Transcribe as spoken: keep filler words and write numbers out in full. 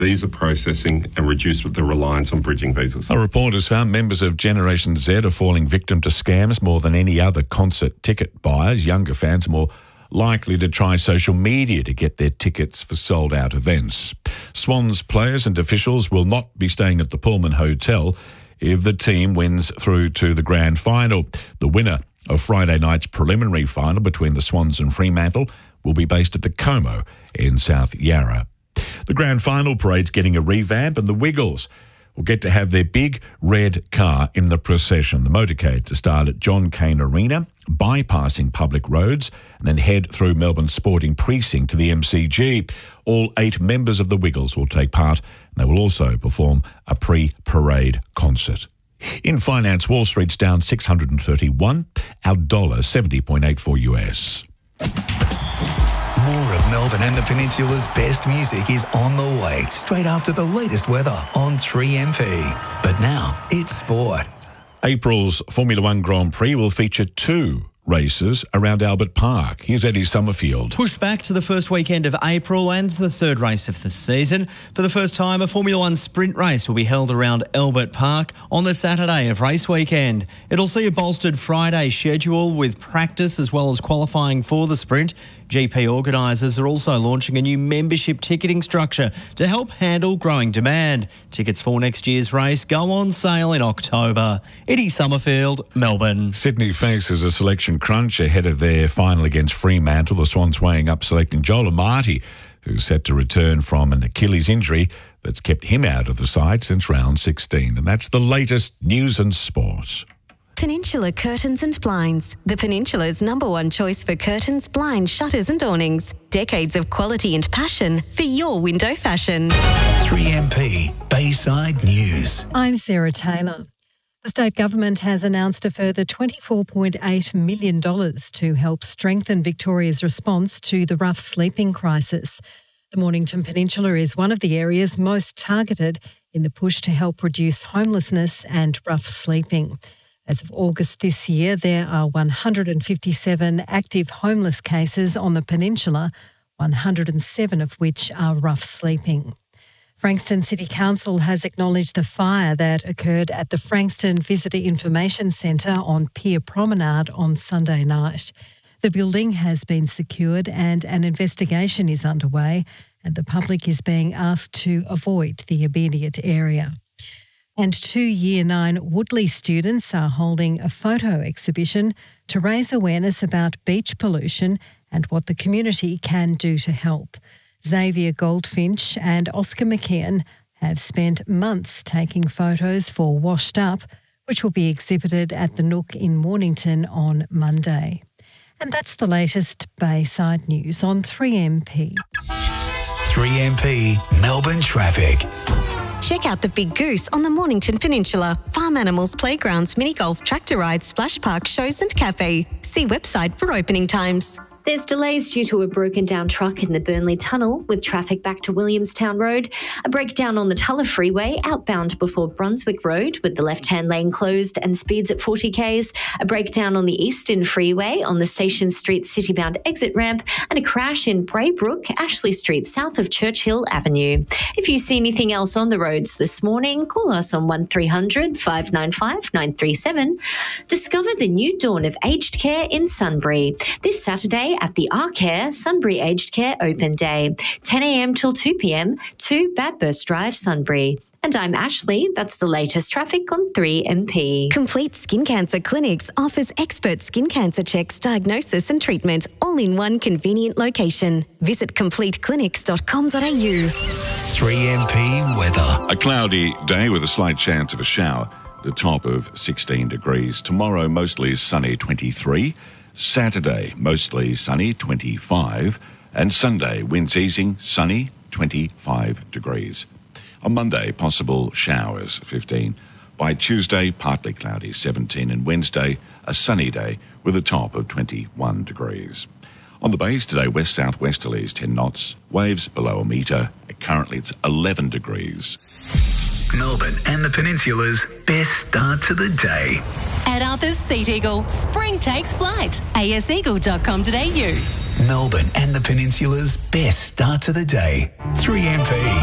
visa processing and reduce the reliance on bridging visas. A report has found members of Generation Z are falling victim to scams more than any other concert ticket buyers. Younger fans are more likely to try social media to get their tickets for sold-out events. Swans players and officials will not be staying at the Pullman Hotel if the team wins through to the grand final. The winner of Friday night's preliminary final between the Swans and Fremantle will be based at the Como in South Yarra. The grand final parade's getting a revamp, and the Wiggles will get to have their big red car in the procession. The motorcade to start at John Cain Arena, bypassing public roads, and then head through Melbourne's sporting precinct to the M C G. All eight members of the Wiggles will take part, and they will also perform a pre-parade concert. In finance, Wall Street's down six hundred thirty-one, our dollar seventy point eight four U S. More of Melbourne and the Peninsula's best music is on the way, straight after the latest weather on three M P. But now, it's sport. April's Formula One Grand Prix will feature two races around Albert Park. Here's Eddie Summerfield. Pushed back to the first weekend of April and the third race of the season. For the first time, a Formula One sprint race will be held around Albert Park on the Saturday of race weekend. It'll see a bolstered Friday schedule with practice as well as qualifying for the sprint. G P organisers are also launching a new membership ticketing structure to help handle growing demand. Tickets for next year's race go on sale in October. Eddie Summerfield, Melbourne. Sydney faces a selection crunch ahead of their final against Fremantle. The Swans weighing up selecting Joel Amartey, who's set to return from an Achilles injury that's kept him out of the side since round sixteen. And that's the latest news and sport. Peninsula Curtains and Blinds. The Peninsula's number one choice for curtains, blinds, shutters and awnings. Decades of quality and passion for your window fashion. three M P Bayside News. I'm Sarah Taylor. The state government has announced a further twenty-four point eight million dollars to help strengthen Victoria's response to the rough sleeping crisis. The Mornington Peninsula is one of the areas most targeted in the push to help reduce homelessness and rough sleeping. As of August this year, there are one hundred fifty-seven active homeless cases on the peninsula, one hundred seven of which are rough sleeping. Frankston City Council has acknowledged the fire that occurred at the Frankston Visitor Information Centre on Pier Promenade on Sunday night. The building has been secured and an investigation is underway, and the public is being asked to avoid the immediate area. And two Year nine Woodley students are holding a photo exhibition to raise awareness about beach pollution and what the community can do to help. Xavier Goldfinch and Oscar McKeon have spent months taking photos for Washed Up, which will be exhibited at the Nook in Mornington on Monday. And that's the latest Bayside news on three M P. three M P Melbourne traffic. Check out the Big Goose on the Mornington Peninsula. Farm animals, playgrounds, mini golf, tractor rides, splash park, shows and cafe. See website for opening times. There's delays due to a broken down truck in the Burnley Tunnel with traffic back to Williamstown Road, a breakdown on the Tulla Freeway outbound before Brunswick Road with the left-hand lane closed and speeds at forty kays, a breakdown on the Eastern Freeway on the Station Street city-bound exit ramp, and a crash in Braybrook, Ashley Street south of Churchill Avenue. If you see anything else on the roads this morning, call us on one three hundred, five nine five, nine three seven. Discover the new dawn of aged care in Sunbury. This Saturday at the Arcare Sunbury Aged Care Open Day, ten a.m. till two p.m, two Badburst Drive, Sunbury. And I'm Ashley. That's the latest traffic on three M P. Complete Skin Cancer Clinics offers expert skin cancer checks, diagnosis and treatment, all in one convenient location. Visit complete clinics dot com dot a u. three M P weather. A cloudy day with a slight chance of a shower. The top of sixteen degrees. Tomorrow mostly sunny, twenty-three. Saturday, mostly sunny, twenty-five, and Sunday, winds easing, sunny, twenty-five degrees. On Monday, possible showers, fifteen. By Tuesday, partly cloudy, seventeen, and Wednesday, a sunny day with a top of twenty-one degrees. On the bays today, west-southwesterlies, ten knots, waves below a metre. Currently, it's eleven degrees. Melbourne and the Peninsula's best start to the day. At Arthur's Seat Eagle, spring takes flight. a s eagle dot com dot a u. Melbourne and the Peninsula's best start to the day. three M P.